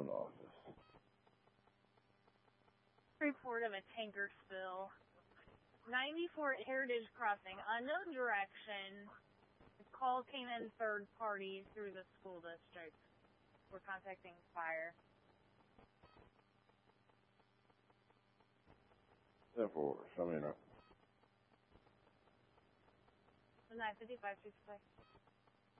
phone office. Report of a tanker spill. 94 Heritage Crossing, unknown direction. The call came in third party through the school district. We're contacting fire. 10-4, show me enough. 955, 2